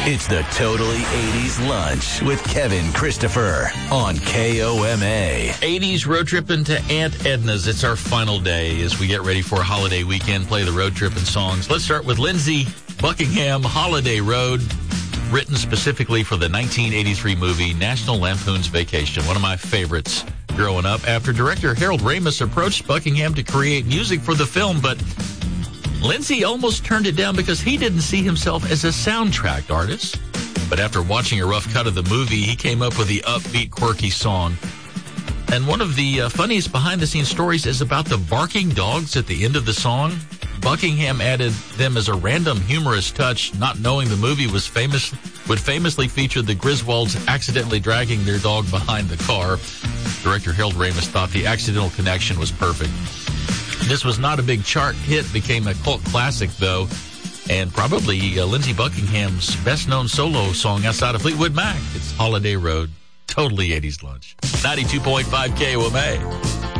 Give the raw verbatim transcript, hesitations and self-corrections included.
It's the Totally eighties Lunch with Kevin Christopher on K O M A. eighties road trip into Aunt Edna's. It's our final day as we get ready for a holiday weekend, play the road trip and songs. Let's start with Lindsey Buckingham, Holiday Road, written specifically for the nineteen eighty-three movie National Lampoon's Vacation, one of my favorites growing up. After director Harold Ramis approached Buckingham to create music for the film, but Lindsey almost turned it down because he didn't see himself as a soundtrack artist. But after watching a rough cut of the movie, he came up with the upbeat, quirky song. And one of the uh, funniest behind-the-scenes stories is about the barking dogs at the end of the song. Buckingham added them as a random humorous touch, not knowing the movie was famous would famously feature the Griswolds accidentally dragging their dog behind the car. Director Harold Ramis thought the accidental connection was perfect. This was not a big chart hit, became a cult classic, though, and probably uh, Lindsey Buckingham's best-known solo song outside of Fleetwood Mac. It's Holiday Road, totally eighties lunch. ninety-two point five K O M A.